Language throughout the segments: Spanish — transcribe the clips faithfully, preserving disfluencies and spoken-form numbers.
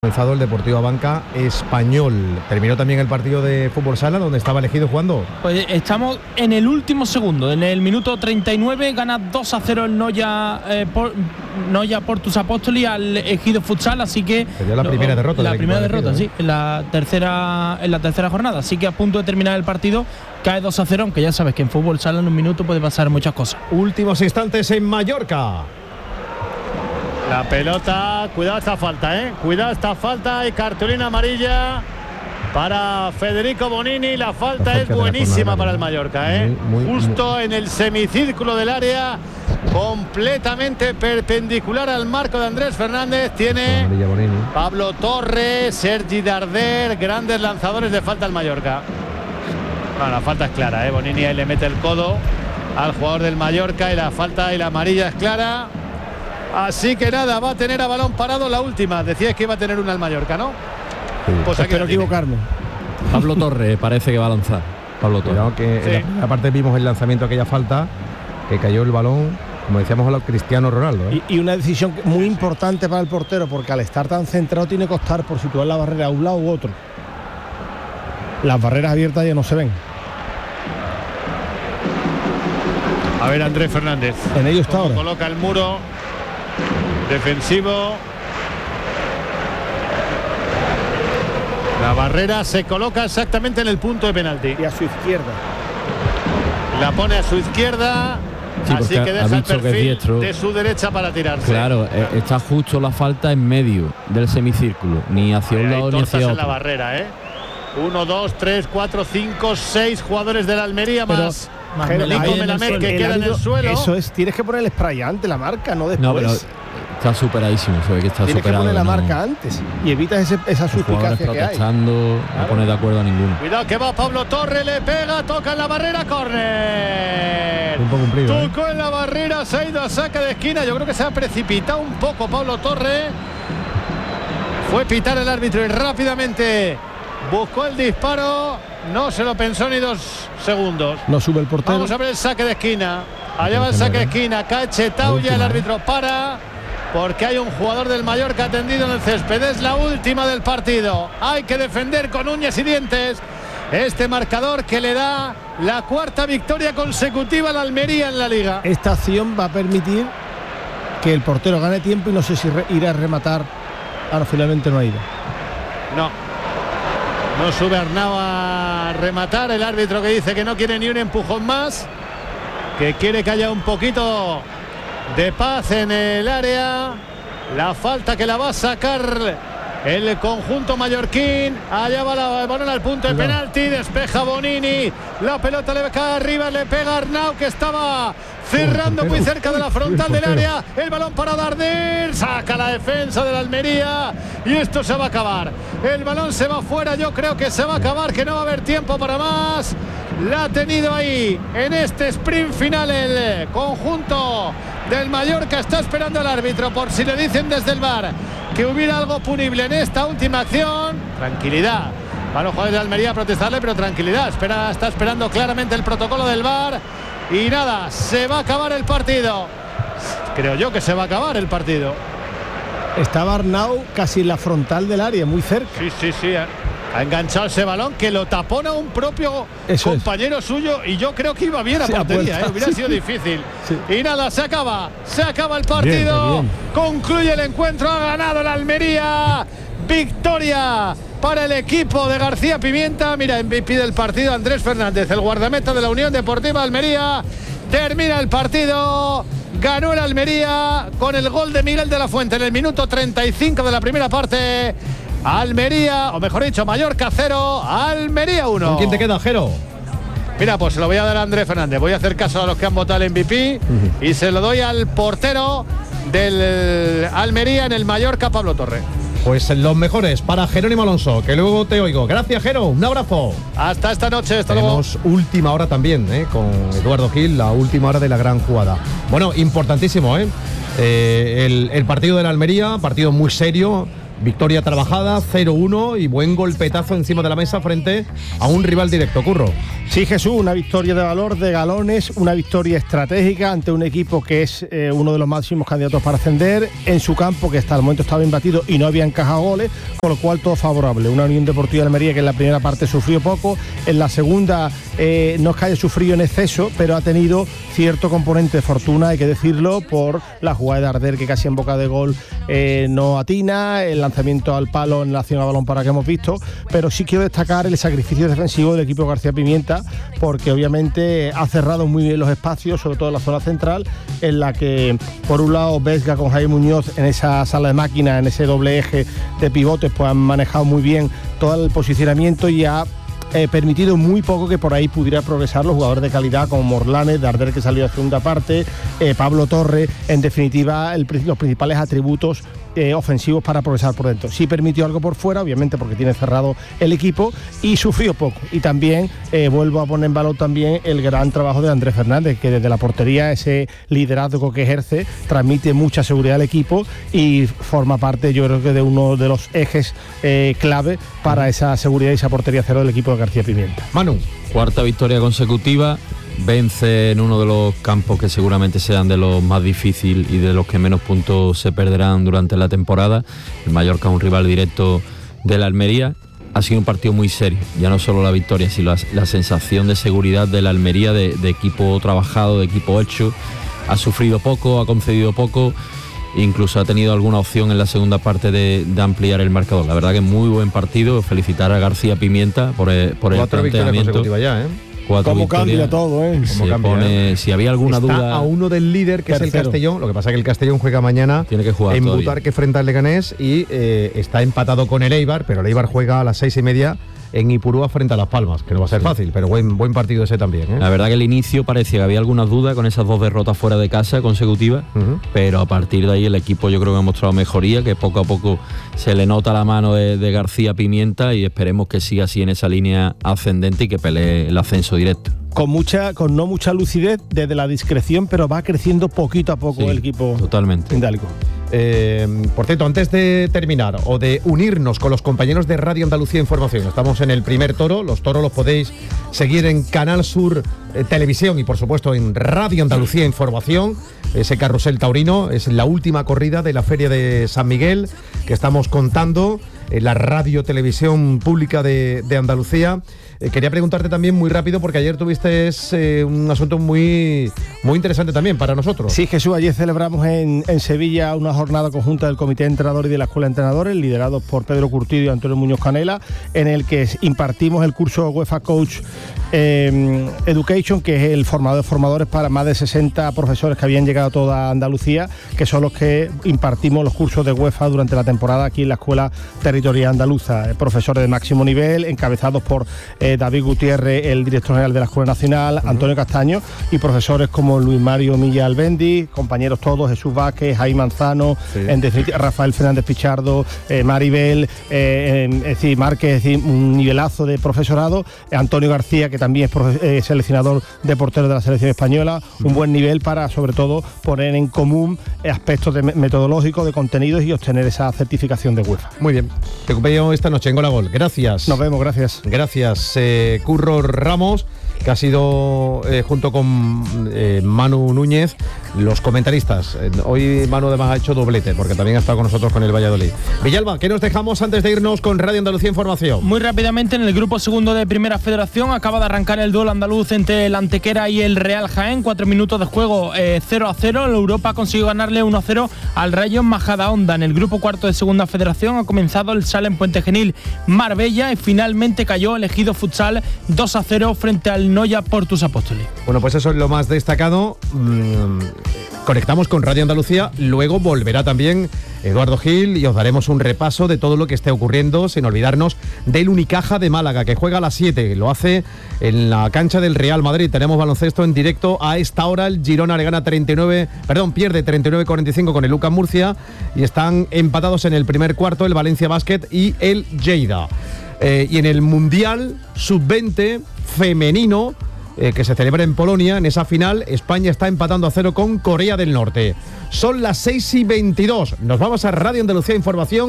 El Deportivo Abanca Español. Terminó también el partido de fútbol sala donde estaba elegido jugando. Pues estamos en el último segundo, en el minuto treinta y nueve, gana dos a cero el Noya eh, por, Noya Portus Apóstoli al Ejido Futsal, así que sería la primera derrota. La del primera derrota, elegido, sí, en la tercera en la tercera jornada, así que a punto de terminar el partido cae dos a cero, aunque ya sabes que en fútbol sala en un minuto puede pasar muchas cosas. Últimos instantes en Mallorca. La pelota, cuidado esta falta, eh. Cuidado esta falta y cartulina amarilla para Federico Bonini. La falta, la falta es buenísima para el Mallorca, eh. Muy, muy, Justo muy... en el semicírculo del área, completamente perpendicular al marco de Andrés Fernández. Tiene Pablo Torres, Sergi Darder, grandes lanzadores de falta al Mallorca. Bueno, la falta es clara, eh. Bonini ahí le mete el codo al jugador del Mallorca y la falta y la amarilla es clara. Así que nada, va a tener a balón parado la última. Decías que iba a tener una al Mallorca, ¿no? Sí. Pues espero equivocarme. Pablo Torres parece que va a lanzar. Pablo Torres. Creo que sí. En la parte vimos el lanzamiento de aquella falta, que cayó el balón, como decíamos, a los Cristiano Ronaldo, ¿eh? y, y una decisión muy importante para el portero, porque al estar tan centrado tiene que optar por situar la barrera a un lado u otro. Las barreras abiertas ya no se ven. A ver, Andrés Fernández. En ello está ahora. Coloca el muro defensivo. La barrera se coloca exactamente en el punto de penalti. Y a su izquierda. La pone a su izquierda. Sí, así que deja el perfil de su derecha para tirarse. Claro, eh, está justo la falta en medio del semicírculo. Ni hacia un lado ni hacia otro. En la barrera, ¿eh? Uno, dos, tres, cuatro, cinco, seis jugadores de la Almería. Pero, más Melico Melamed que queda en el suelo. Eso es, tienes que poner el spray antes, la marca, no después. No, pero está superadísimo, se ve que está tienes superado. Tienes que poner la no, marca antes y evitas ese, esa suspicacia que hay. No claro. pone de acuerdo a ninguno. Cuidado que va Pablo Torres, le pega, toca en la barrera, córner. Un poco cumplido, Tocó ¿eh? en la barrera, se ha ido a saque de esquina. Yo creo que se ha precipitado un poco Pablo Torres. Fue pitar el árbitro y rápidamente buscó el disparo. No se lo pensó ni dos segundos. No sube el portero. Vamos a ver el saque de esquina. Allá va el saque de esquina. Cachetao, ya el árbitro para, porque hay un jugador del Mallorca tendido en el césped. Es la última del partido. Hay que defender con uñas y dientes este marcador que le da la cuarta victoria consecutiva a la Almería en la Liga. Esta acción va a permitir que el portero gane tiempo y no sé si re, irá a rematar. Ahora finalmente no ha ido. No. No sube Arnau a rematar. El árbitro que dice que no quiere ni un empujón más, que quiere que haya un poquito de paz en el área. La falta que la va a sacar el conjunto mallorquín. Allá va la, el balón al punto de penalti. Despeja Bonini. La pelota le cae arriba. Le pega Arnau, que estaba cerrando muy cerca de la frontal del área. El balón para Darder. Saca la defensa de la Almería. Y esto se va a acabar. El balón se va fuera. Yo creo que se va a acabar, que no va a haber tiempo para más. La ha tenido ahí en este sprint final el conjunto del Mallorca. Está esperando al árbitro por si le dicen desde el V A R que hubiera algo punible en esta última acción. Tranquilidad. Van los jugadores de Almería a protestarle, pero tranquilidad. Espera, está esperando claramente el protocolo del V A R. Y nada, se va a acabar el partido. Creo yo que se va a acabar el partido. Estaba Arnau casi en la frontal del área, muy cerca. Sí, sí, sí. Ha enganchado ese balón que lo tapona un propio Eso compañero es. suyo. Y yo creo que iba bien a sí, portería, ¿eh? Hubiera sí. sido difícil. Sí. Y nada, se acaba. Se acaba el partido. Bien, bien. Concluye el encuentro. Ha ganado la Almería. Victoria para el equipo de García Pimienta. Mira, M V P del partido, Andrés Fernández, el guardameta de la Unión Deportiva Almería. Termina el partido. Ganó el Almería con el gol de Miguel de la Fuente en el minuto treinta y cinco de la primera parte. Almería, o mejor dicho, Mallorca cero, Almería uno. ¿Con quién te queda, Jero? Mira, pues se lo voy a dar a Andrés Fernández. Voy a hacer caso a los que han votado el M V P uh-huh. y se lo doy al portero del Almería en el Mallorca, Pablo Torres. Pues los mejores para Jerónimo Alonso, que luego te oigo. Gracias, Jero, un abrazo. Hasta esta noche, hasta Tenemos luego. Última hora también, ¿eh? Con Eduardo Gil, la última hora de la gran jugada. Bueno, importantísimo, ¿eh? eh el, el partido de la Almería, partido muy serio, victoria trabajada, cero uno y buen golpetazo encima de la mesa frente a un rival directo, Curro. Sí, Jesús, una victoria de valor, de galones, una victoria estratégica ante un equipo que es eh, uno de los máximos candidatos para ascender, en su campo que hasta el momento estaba imbatido y no había encajado goles, con lo cual todo favorable. Una Unión Deportiva de Almería que en la primera parte sufrió poco, en la segunda eh, no es que haya sufrido en exceso, pero ha tenido cierto componente de fortuna, hay que decirlo, por la jugada de Arder que casi en boca de gol eh, no atina, el lanzamiento al palo en la acción a balón para que hemos visto, pero sí quiero destacar el sacrificio defensivo del equipo García Pimienta, porque obviamente ha cerrado muy bien los espacios, sobre todo en la zona central, en la que por un lado Vesga con Jaime Muñoz en esa sala de máquinas, en ese doble eje de pivotes, pues han manejado muy bien todo el posicionamiento y ha Eh, permitido muy poco que por ahí pudiera progresar los jugadores de calidad como Morlanes, Darder que salió a segunda parte, eh, Pablo Torre, en definitiva el, los principales atributos eh, ofensivos para progresar por dentro. Sí permitió algo por fuera, obviamente porque tiene cerrado el equipo, y sufrió poco. Y también eh, vuelvo a poner en valor también el gran trabajo de Andrés Fernández, que desde la portería, ese liderazgo que ejerce, transmite mucha seguridad al equipo y forma parte, yo creo que de uno de los ejes eh, clave para esa seguridad y esa portería cero del equipo de García Pimienta. Manu. Cuarta victoria consecutiva, vence en uno de los campos que seguramente sean de los más difíciles y de los que menos puntos se perderán durante la temporada. El Mallorca es un rival directo de la Almería. Ha sido un partido muy serio, ya no solo la victoria, sino la, la sensación de seguridad de la Almería, de, de equipo trabajado, de equipo hecho. Ha sufrido poco, ha concedido poco, incluso ha tenido alguna opción en la segunda parte de, de ampliar el marcador. La verdad que muy buen partido, felicitar a García Pimienta por el, por el planteamiento. Ya, ¿eh? Cuatro ¿Cómo victorias. cambia todo, eh? Se cambia, pone, eh? si había alguna Está duda, a uno del líder, que tercero. es el Castellón. Lo que pasa es que el Castellón juega mañana tiene que jugar en todavía. Butarque frente al Leganés y eh, está empatado con el Eibar, pero el Eibar juega a las seis y media en Ipurúa frente a Las Palmas, que no va a ser fácil, pero buen buen partido ese también, ¿eh? La verdad que el inicio parecía que había algunas dudas con esas dos derrotas fuera de casa consecutivas, Uh-huh. pero a partir de ahí el equipo yo creo que ha mostrado mejoría, que poco a poco se le nota la mano de, de García Pimienta y esperemos que siga así en esa línea ascendente y que pelee el ascenso directo. Con mucha, con no mucha lucidez desde la discreción, pero va creciendo poquito a poco Sí, el equipo totalmente. indálico. Eh, por cierto, antes de terminar o de unirnos con los compañeros de Radio Andalucía Información, estamos en el primer toro. Los toros los podéis seguir en Canal Sur eh, Televisión y por supuesto en Radio Andalucía Información. Ese carrusel taurino es la última corrida de la Feria de San Miguel que estamos contando en la radio televisión pública de, de Andalucía. Eh, quería preguntarte también muy rápido, porque ayer tuviste eh, un asunto muy, muy interesante también para nosotros. Sí, Jesús, ayer celebramos en, en Sevilla una jornada conjunta del Comité de Entrenadores y de la Escuela de Entrenadores, liderados por Pedro Curtido y Antonio Muñoz Canela, en el que impartimos el curso UEFA Coach eh, Education, que es el formador de formadores para más de sesenta profesores que habían llegado a toda Andalucía, que son los que impartimos los cursos de UEFA durante la temporada aquí en la Escuela Territorial Andaluza. Eh, profesores de máximo nivel, encabezados por eh, David Gutiérrez, el director general de la Escuela Nacional, uh-huh. Antonio Castaño, y profesores como Luis Mario Milla Albendi, compañeros todos, Jesús Vázquez, Jaime Manzano, sí. en definitiva, Rafael Fernández Pichardo, eh, Maribel, eh, es decir, Márquez, es decir, un nivelazo de profesorado, eh, Antonio García, que también es profe- eh, seleccionador de porteros de la selección española, uh-huh. un buen nivel para, sobre todo, poner en común aspectos de metodológicos, de contenidos y obtener esa certificación de UEFA. Muy bien, te acompaño esta noche en Gol a Gol. Gracias. Nos vemos, gracias. Gracias, eh, Curro Ramos, que ha sido eh, junto con eh, Manu Núñez los comentaristas. Eh, hoy Manu además ha hecho doblete porque también ha estado con nosotros con el Valladolid. Villalba, ¿qué nos dejamos antes de irnos con Radio Andalucía Información? Muy rápidamente, en el grupo segundo de Primera Federación acaba de arrancar el duelo andaluz entre el Antequera y el Real Jaén. Cuatro minutos de juego, eh, cero a cero. El Europa consiguió ganarle uno a cero al Rayo Majadahonda. En el grupo cuarto de Segunda Federación ha comenzado el Salem Puente Genil Marbella y finalmente cayó el Ejido Futsal dos a cero frente al Noya Portus Apóstoles. Bueno, pues eso es lo más destacado. Mm, conectamos con Radio Andalucía, luego volverá también Eduardo Gil y os daremos un repaso de todo lo que esté ocurriendo, sin olvidarnos del Unicaja de Málaga, que juega a las siete, lo hace en la cancha del Real Madrid. Tenemos baloncesto en directo a esta hora. El Girona le gana treinta y nueve, perdón, pierde treinta y nueve cuarenta y cinco con el Lucas Murcia y están empatados en el primer cuarto el Valencia Basket y el Lleida. Eh, y en el Mundial sub veinte femenino, Eh, que se celebra en Polonia, en esa final, España está empatando a cero con Corea del Norte. Son las seis y veintidós. Nos vamos a Radio Andalucía Información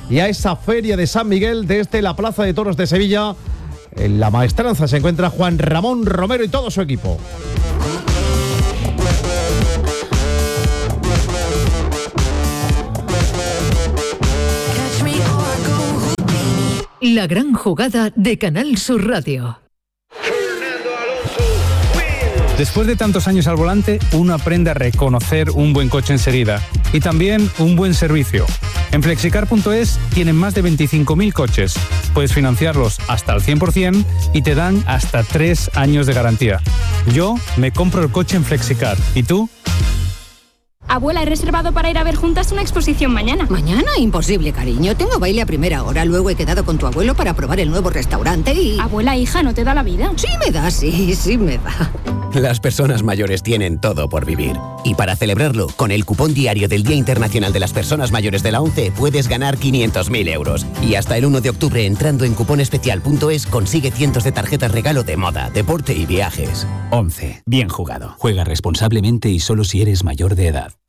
y a esa feria de San Miguel desde la Plaza de Toros de Sevilla. En la maestranza se encuentra Juan Ramón Romero y todo su equipo. La gran jugada de Canal Sur Radio. Después de tantos años al volante, uno aprende a reconocer un buen coche enseguida y también un buen servicio. En flexicar punto es tienen más de veinticinco mil coches. Puedes financiarlos hasta el cien por ciento y te dan hasta tres años de garantía. Yo me compro el coche en Flexicar. ¿Y tú? Abuela, he reservado para ir a ver juntas una exposición mañana. ¿Mañana? Imposible, cariño. Tengo baile a primera hora. Luego he quedado con tu abuelo para probar el nuevo restaurante y... Abuela, hija, ¿no te da la vida? Sí me da, sí, sí me da. Las personas mayores tienen todo por vivir. Y para celebrarlo, con el cupón diario del Día Internacional de las Personas Mayores de la ONCE puedes ganar quinientos mil euros. Y hasta el uno de octubre, entrando en cuponespecial punto es, consigue cientos de tarjetas regalo de moda, deporte y viajes. ONCE. Bien jugado. Juega responsablemente y solo si eres mayor de edad.